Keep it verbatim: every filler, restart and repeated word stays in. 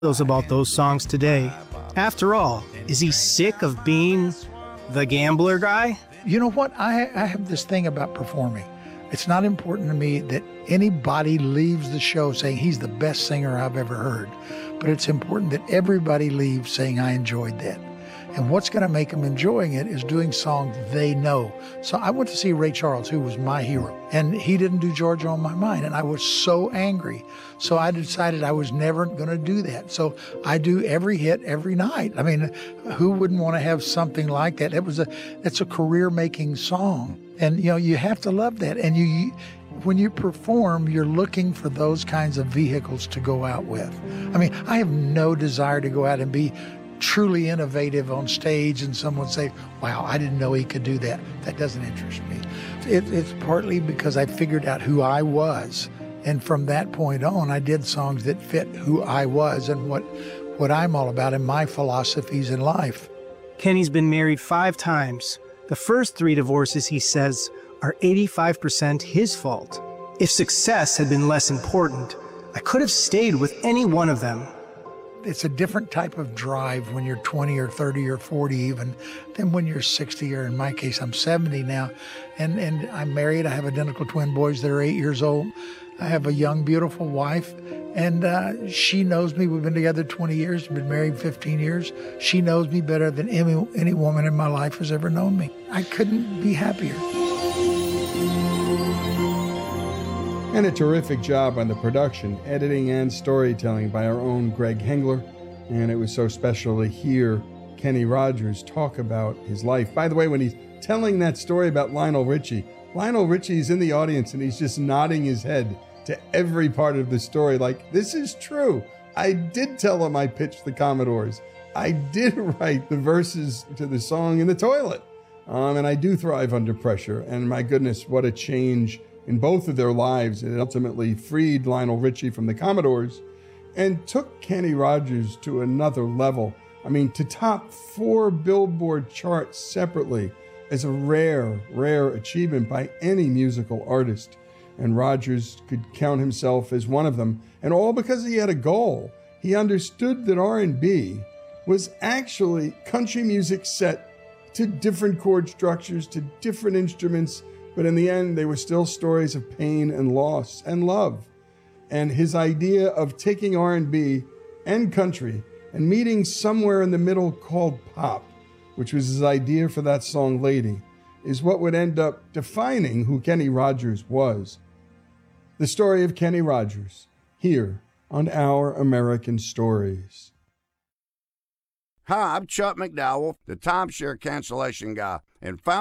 Feels about those songs today. After all, is he sick of being the gambler guy? You know what? I, I have this thing about performing. It's not important to me that anybody leaves the show saying he's the best singer I've ever heard. But it's important that everybody leaves saying, I enjoyed that. And what's going to make them enjoying it is doing songs they know. So I went to see Ray Charles, who was my hero, and he didn't do Georgia on My Mind. And I was so angry. So I decided I was never going to do that. So I do every hit every night. I mean, who wouldn't want to have something like that? It was a, it's a career-making song. And, you know, you have to love that. And you, you when you perform, you're looking for those kinds of vehicles to go out with. I mean, I have no desire to go out and be truly innovative on stage and someone say, wow, I didn't know he could do that. That doesn't interest me. It, it's partly because I figured out who I was. And from that point on, I did songs that fit who I was and what, what I'm all about and my philosophies in life. Kenny's been married five times. The first three divorces, he says, are eighty-five percent his fault. If success had been less important, I could have stayed with any one of them. It's a different type of drive when you're twenty or thirty or forty even than when you're sixty, or in my case, I'm seventy now. And, and I'm married. I have identical twin boys that are eight years old. I have a young, beautiful wife, and uh, she knows me. We've been together twenty years, been married fifteen years. She knows me better than any, any woman in my life has ever known me. I couldn't be happier. And a terrific job on the production, editing, and storytelling by our own Greg Hengler. And it was so special to hear Kenny Rogers talk about his life. By the way, when he's telling that story about Lionel Richie, Lionel Richie is in the audience and he's just nodding his head to every part of the story like, this is true. I did tell him I pitched the Commodores. I did write the verses to the song in the toilet. Um, and I do thrive under pressure. And my goodness, what a change in both of their lives. It ultimately freed Lionel Richie from the Commodores and took Kenny Rogers to another level. I mean, to top four Billboard charts separately is a rare, rare achievement by any musical artist. And Rogers could count himself as one of them. And all because he had a goal. He understood that R and B was actually country music set to different chord structures, to different instruments, but in the end, they were still stories of pain and loss and love. And his idea of taking R and B and country and meeting somewhere in the middle called pop, which was his idea for that song Lady, is what would end up defining who Kenny Rogers was. The story of Kenny Rogers, here on Our American Stories. Hi, I'm Chuck McDowell, the timeshare cancellation guy, and found